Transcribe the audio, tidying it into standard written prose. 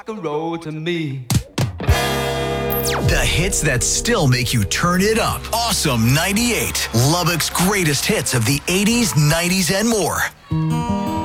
rock and roll to me. The hits that still make you turn it up. Awesome 98. Lubbock's greatest hits of the 80s, 90s, and more.